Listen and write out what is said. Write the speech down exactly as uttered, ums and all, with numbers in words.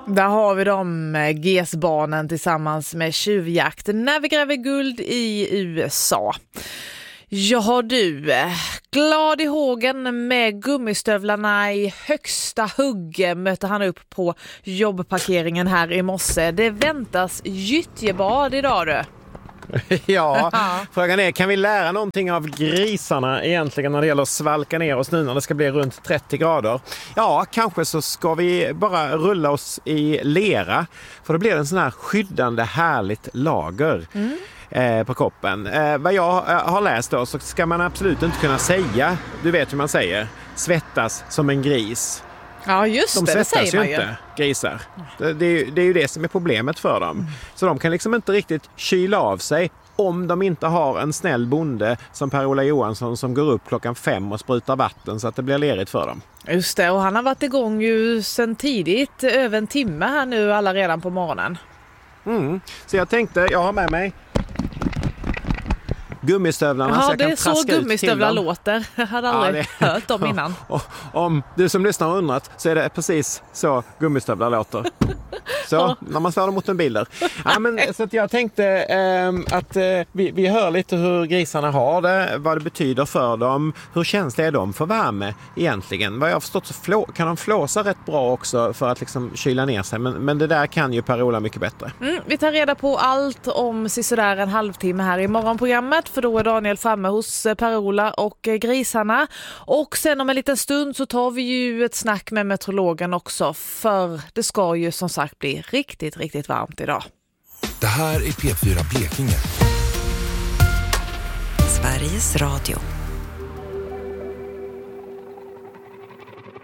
Där har vi de G S-barnen tillsammans med Tjuvjakt när vi gräver guld i U S A. Ja du, glad i hågen med gummistövlarna i högsta hugg möter han upp på jobbparkeringen här i morse. Det väntas gyttjebad idag du. Ja, frågan är, kan vi lära någonting av grisarna egentligen när det gäller att svalka ner oss nu när det ska bli runt trettio grader? Ja, kanske så ska vi bara rulla oss i lera, för då blir det en sån här skyddande härligt lager mm. eh, på kroppen. Eh, vad jag eh, har läst då, så ska man absolut inte kunna säga, du vet hur man säger, svettas som en gris. Ja, just de det, det säger ju man ju. Inte, grisar. Det, det, är ju, det är ju det som är problemet för dem. Mm. Så de kan liksom inte riktigt kyla av sig om de inte har en snäll bonde som Per-Ola Johansson som går upp klockan fem och sprutar vatten så att det blir lerigt för dem. Just det, och han har varit igång ju sedan tidigt, över en timme här nu alla redan på morgonen. Mm. Så jag tänkte, jag har med mig gummistövlarna. Ja, så jag det kan är så gummistövlar låter. Jag hade aldrig ja, det... hört dem innan. Och, och, om du som lyssnar har undrat så är det precis så gummistövlar låter. Så, ja. När man slår dem mot en bild. Ja, men, så att jag tänkte eh, att eh, vi, vi hör lite hur grisarna har det, vad det betyder för dem, hur känsliga är de för värme egentligen. Vad jag har förstått så flå, kan de flåsa rätt bra också för att liksom kyla ner sig, men, men det där kan ju Per-Ola mycket bättre. Mm, vi tar reda på allt om sådär en halvtimme här i morgonprogrammet, för då är Daniel framme hos Per-Ola och grisarna. Och sen om en liten stund så tar vi ju ett snack med meteorologen också, för det ska ju som sagt bli riktigt, riktigt varmt idag. Det här är P fyra Blekinge. Sveriges Radio.